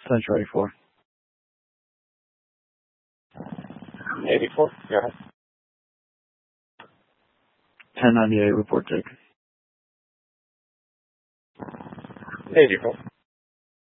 Central 84. 84, go ahead. 1098, report take. 84.